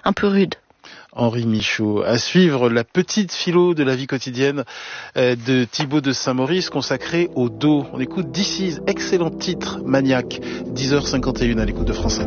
un peu rude. Henri Michaud. À suivre, la petite philo de la vie quotidienne de Thibaut de Saint-Maurice consacrée au dos. On écoute This Is, excellent titre, Maniaque, 10h51 à l'écoute de France Inter.